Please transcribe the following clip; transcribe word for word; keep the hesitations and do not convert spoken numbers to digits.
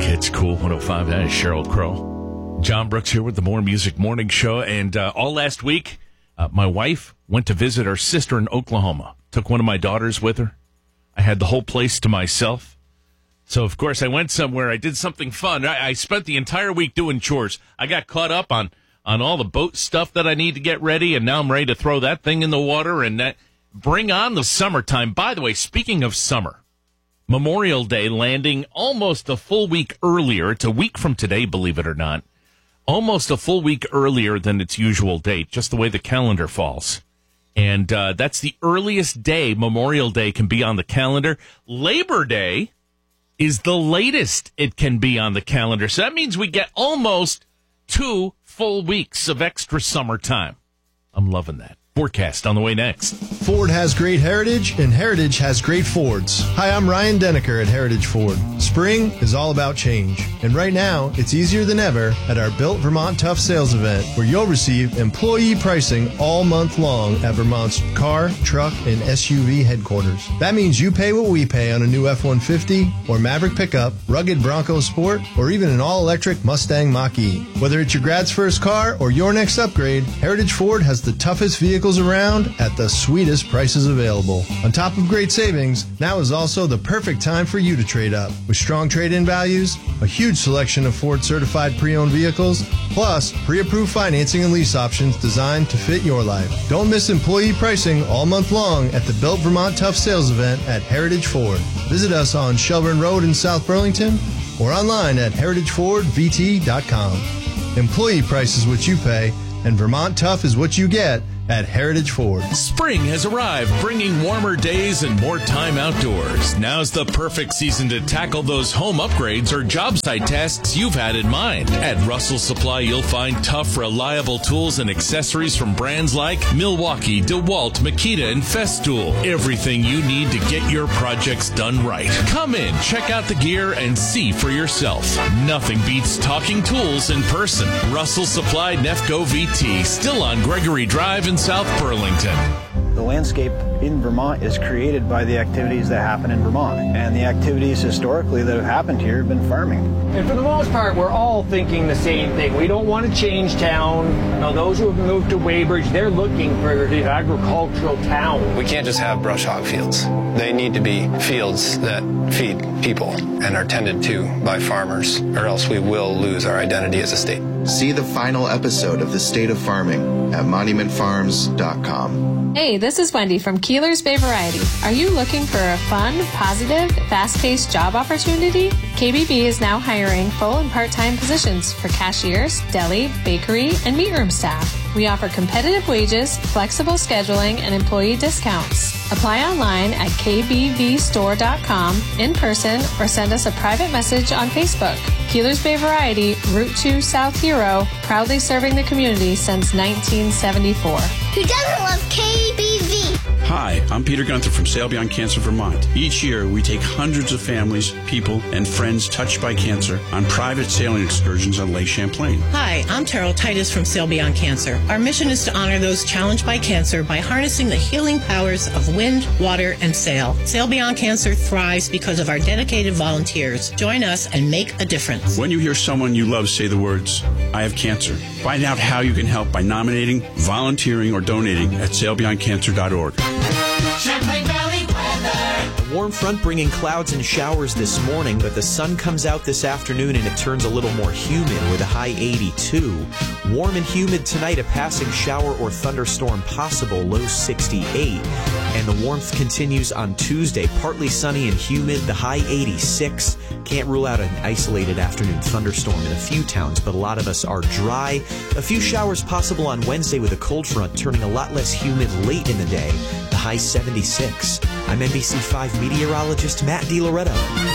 It's Cool one oh five. That is Sheryl Crow. John Brooks here with the More Music Morning Show. And uh, all last week, uh, my wife went to visit her sister in Oklahoma. Took one of my daughters with her. I had the whole place to myself. So, of course, I went somewhere. I did something fun. I, I spent the entire week doing chores. I got caught up on, on all the boat stuff that I need to get ready, and now I'm ready to throw that thing in the water and that, bring on the summertime. By the way, speaking of summer, Memorial Day landing almost a full week earlier. It's a week from today, believe it or not. Almost a full week earlier than its usual date, just the way the calendar falls. And uh, that's the earliest day Memorial Day can be on the calendar. Labor Day is the latest it can be on the calendar. So that means we get almost two full weeks of extra summertime. I'm loving that. Forecast on the way next. Ford has great heritage, and heritage has great Fords. Hi, I'm Ryan Denneker at Heritage Ford. Spring is all about change, and right now, it's easier than ever at our Built Vermont Tough sales event, where you'll receive employee pricing all month long at Vermont's car, truck, and S U V headquarters. That means you pay what we pay on a new F one fifty or Maverick pickup, rugged Bronco Sport, or even an all-electric Mustang Mach-E. Whether it's your grad's first car or your next upgrade, Heritage Ford has the toughest vehicles around at the sweetest prices available. On top of great savings, now is also the perfect time for you to trade up. With strong trade-in values, a huge selection of Ford-certified pre-owned vehicles, plus pre-approved financing and lease options designed to fit your life. Don't miss employee pricing all month long at the Built Vermont Tough sales event at Heritage Ford. Visit us on Shelburne Road in South Burlington or online at heritage ford v t dot com. Employee price is what you pay, and Vermont Tough is what you get at Heritage Ford. Spring has arrived, bringing warmer days and more time outdoors. Now's the perfect season to tackle those home upgrades or job site tasks you've had in mind. At Russell Supply, you'll find tough, reliable tools and accessories from brands like Milwaukee, DeWalt, Makita, and Festool. Everything you need to get your projects done right. Come in, check out the gear, and see for yourself. Nothing beats talking tools in person. Russell Supply Nefco V T, still on Gregory Drive in South Burlington. The landscape in Vermont is created by the activities that happen in Vermont. And the activities historically that have happened here have been farming. And for the most part, we're all thinking the same thing. We don't want to change town. You know, those who have moved to Weybridge, they're looking for the agricultural town. We can't just have brush hog fields. They need to be fields that feed people and are tended to by farmers, or else we will lose our identity as a state. See the final episode of The State of Farming at monument farms dot com. Hey, this is Wendy from Keeler's Bay Variety. Are you looking for a fun, positive, fast-paced job opportunity? K B B is now hiring full and part-time positions for cashiers, deli, bakery, and meat room staff. We offer competitive wages, flexible scheduling, and employee discounts. Apply online at k b v store dot com, in person, or send us a private message on Facebook. Keeler's Bay Variety, Route two South Hero, proudly serving the community since nineteen seventy-four. Who doesn't love K B V? Hi, I'm Peter Gunther from Sail Beyond Cancer Vermont. Each year, we take hundreds of families, people, and friends touched by cancer on private sailing excursions on Lake Champlain. Hi, I'm Terrell Titus from Sail Beyond Cancer. Our mission is to honor those challenged by cancer by harnessing the healing powers of wind, water, and sail. Sail Beyond Cancer thrives because of our dedicated volunteers. Join us and make a difference. When you hear someone you love say the words, "I have cancer," find out how you can help by nominating, volunteering, or donating at sail beyond cancer dot org. Champlain Valley weather. A warm front bringing clouds and showers this morning, but the sun comes out this afternoon and it turns a little more humid with a high eighty-two. Warm and humid tonight, a passing shower or thunderstorm possible, low sixty-eight. And the warmth continues on Tuesday, partly sunny and humid, the high eighty-six. Can't rule out an isolated afternoon thunderstorm in a few towns, but a lot of us are dry. A few showers possible on Wednesday with a cold front turning a lot less humid late in the day, the high seventy-six. I'm N B C five meteorologist Matt DiLoretto.